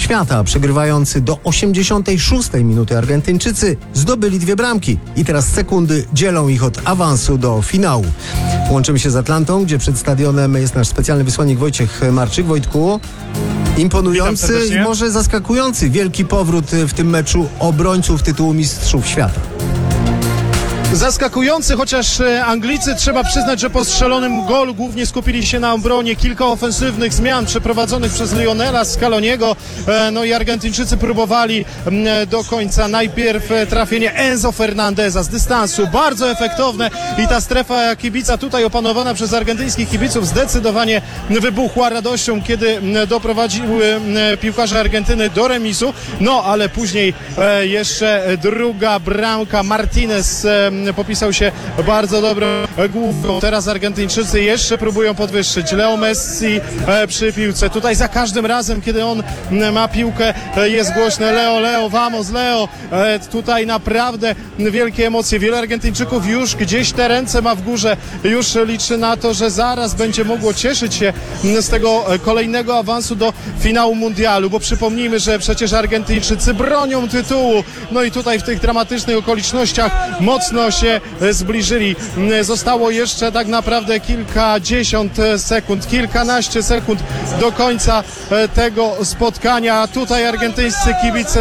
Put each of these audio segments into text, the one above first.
Świata. Przegrywający do 86 minuty Argentyńczycy zdobyli 2 bramki i teraz sekundy dzielą ich od awansu do finału. Łączymy się z Atlantą, gdzie przed stadionem jest nasz specjalny wysłannik Wojciech Marczyk. Wojtku, imponujący i może zaskakujący wielki powrót w tym meczu obrońców tytułu Mistrzów Świata. Zaskakujący, chociaż Anglicy, trzeba przyznać, że po strzelonym golu głównie skupili się na obronie. Kilka ofensywnych zmian przeprowadzonych przez Lionela Scaloniego. No i Argentyńczycy próbowali do końca. Najpierw trafienie Enzo Fernandeza z dystansu, bardzo efektowne, i ta strefa kibica tutaj opanowana przez argentyńskich kibiców zdecydowanie wybuchła radością, kiedy doprowadziły piłkarze Argentyny do remisu. No ale później jeszcze druga bramka. Martinez popisał się bardzo dobrą główką. Teraz Argentyńczycy jeszcze próbują podwyższyć. Leo Messi przy piłce. Tutaj za każdym razem, kiedy on ma piłkę, jest głośne Leo, Leo, vamos Leo. Tutaj naprawdę wielkie emocje. Wiele Argentyńczyków już gdzieś te ręce ma w górze. Już liczy na to, że zaraz będzie mogło cieszyć się z tego kolejnego awansu do finału mundialu, bo przypomnijmy, że przecież Argentyńczycy bronią tytułu. No i tutaj w tych dramatycznych okolicznościach mocno się zbliżyli. Zostało jeszcze tak naprawdę kilkadziesiąt sekund, kilkanaście sekund do końca tego spotkania. Tutaj argentyńscy kibice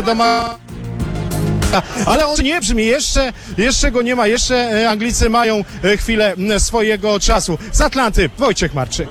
ale on nie brzmi, jeszcze go nie ma, jeszcze Anglicy mają chwilę swojego czasu. Z Atlanty Wojciech Marczyk.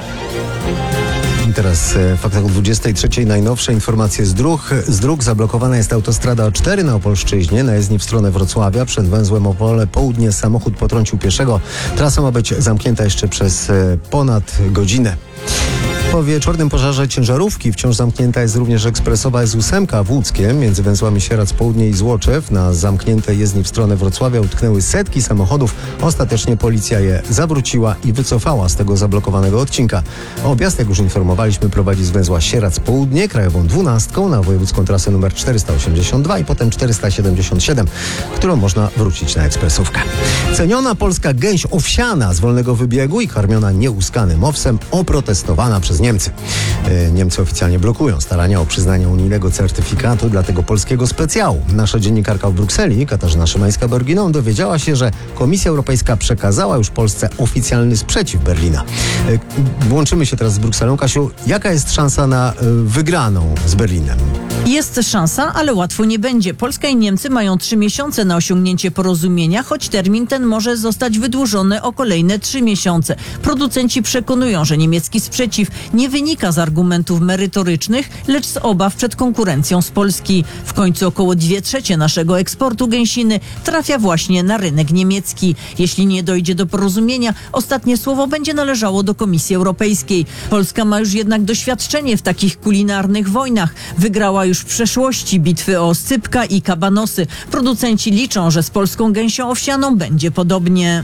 Teraz w faktach o 23. najnowsze informacje z dróg. Zablokowana jest autostrada A4 na Opolszczyźnie, na jezdni w stronę Wrocławia. Przed węzłem Opole Południe samochód potrącił pieszego. Trasa ma być zamknięta jeszcze przez ponad godzinę. Po wieczornym pożarze ciężarówki wciąż zamknięta jest również ekspresowa S8 w Łódzkiem. Między węzłami Sieradz Południe i Złoczew na zamkniętej jezdni w stronę Wrocławia utknęły setki samochodów. Ostatecznie policja je zawróciła i wycofała z tego zablokowanego odcinka. Objazd, jak już informowaliśmy, prowadzi z węzła Sieradz Południe krajową 12 na wojewódzką trasę numer 482 i potem 477, którą można wrócić na ekspresówkę. Ceniona polska gęś owsiana z wolnego wybiegu i karmiona nieuskanym owsem oprotestowana przez Niemcy. Niemcy oficjalnie blokują starania o przyznanie unijnego certyfikatu dla tego polskiego specjału. Nasza dziennikarka w Brukseli, Katarzyna Szymańska-Borginą, dowiedziała się, że Komisja Europejska przekazała już Polsce oficjalny sprzeciw Berlina. Łączymy się teraz z Brukselą. Kasiu, jaka jest szansa na wygraną z Berlinem? Jest szansa, ale łatwo nie będzie. Polska i Niemcy mają 3 miesiące na osiągnięcie porozumienia, choć termin ten może zostać wydłużony o kolejne 3 miesiące. Producenci przekonują, że niemiecki sprzeciw nie wynika z argumentów merytorycznych, lecz z obaw przed konkurencją z Polski. W końcu około 2/3 naszego eksportu gęsiny trafia właśnie na rynek niemiecki. Jeśli nie dojdzie do porozumienia, ostatnie słowo będzie należało do Komisji Europejskiej. Polska ma już jednak doświadczenie w takich kulinarnych wojnach. Wygrała już w przeszłości bitwy o oscypka i kabanosy. Producenci liczą, że z polską gęsią owsianą będzie podobnie.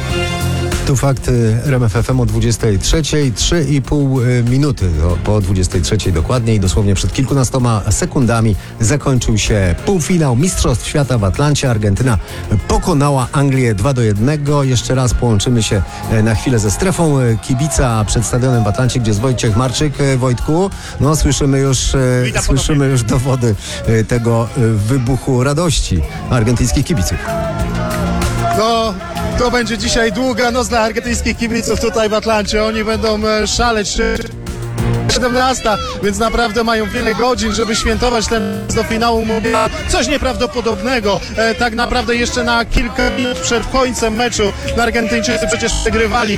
Tu fakty RMF FM o 23:00, 3,5 minuty po 23:00 dokładnie i dosłownie przed kilkunastoma sekundami zakończył się półfinał Mistrzostw Świata w Atlancie. Argentyna pokonała Anglię 2-1. Jeszcze raz połączymy się na chwilę ze strefą kibica przed stadionem w Atlancie, gdzie jest Wojciech Marczyk. Wojtku, no słyszymy już dowody tego wybuchu radości argentyńskich kibiców. No, to będzie dzisiaj długa noc dla argentyńskich kibiców tutaj w Atlancie. Oni będą szaleć. 17, więc naprawdę mają wiele godzin, żeby świętować ten do finału mundialu. Coś nieprawdopodobnego. Tak naprawdę jeszcze na kilka minut przed końcem meczu Argentyńczycy przecież przegrywali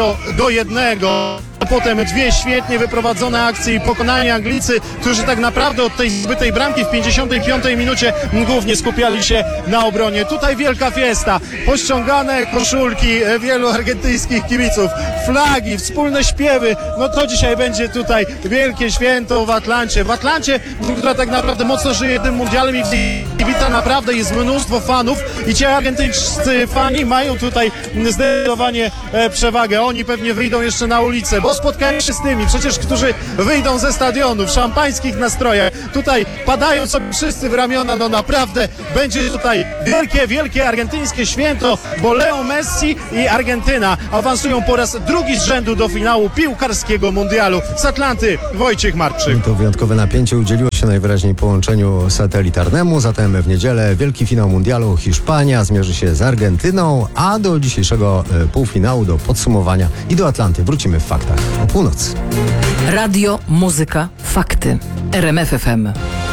0-1. Potem 2 świetnie wyprowadzone akcje i pokonanie Anglicy, którzy tak naprawdę od tej zbytej bramki w 55 minucie głównie skupiali się na obronie. Tutaj wielka fiesta, pościągane koszulki wielu argentyńskich kibiców, flagi, wspólne śpiewy. No to dzisiaj będzie tutaj wielkie święto w Atlancie. W Atlancie, która tak naprawdę mocno żyje tym mundialem i wita naprawdę jest mnóstwo fanów i ci argentyńscy fani mają tutaj zdecydowanie przewagę. Oni pewnie wyjdą jeszcze na ulicę, bo spotkają się z tymi przecież, którzy wyjdą ze stadionu w szampańskich nastrojach. Tutaj padają sobie wszyscy w ramiona. No naprawdę będzie tutaj wielkie argentyńskie święto, bo Leo Messi i Argentyna awansują po raz drugi z rzędu do finału piłkarskiego mundialu. Z Atlanty Wojciech Marczyk. To wyjątkowe napięcie udzieliło się się najwyraźniej połączeniu satelitarnemu. Zatem w niedzielę wielki finał mundialu. Hiszpania zmierzy się z Argentyną, a do dzisiejszego półfinału, do podsumowania i do Atlanty wrócimy w faktach o północy. Radio, muzyka, fakty. RMF FM.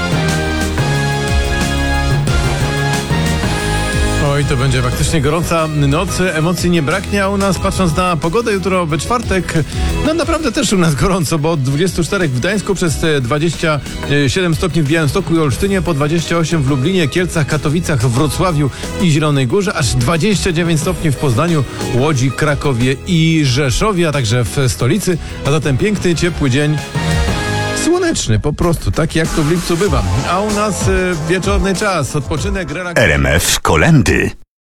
Oj, to będzie faktycznie gorąca noc, emocji nie braknie, a u nas, patrząc na pogodę, jutro we czwartek, no naprawdę też u nas gorąco, bo od 24 w Gdańsku, przez 27 stopni w Białymstoku i Olsztynie, po 28 w Lublinie, Kielcach, Katowicach, Wrocławiu i Zielonej Górze, aż 29 stopni w Poznaniu, Łodzi, Krakowie i Rzeszowie, a także w stolicy, a zatem piękny, ciepły dzień. Słoneczny, po prostu, taki jak to w lipcu bywa. A u nas wieczorny czas, odpoczynek, relaks. RMF Kolendy.